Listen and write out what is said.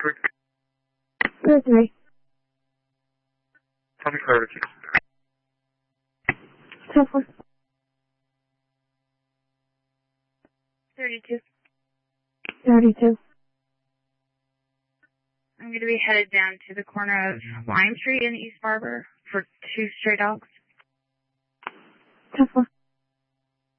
3. Tell me clarity. 10-4. 32. 32. I'm going to be headed down to the corner of Lime Street in East Barber for 2 stray dogs. 10-4.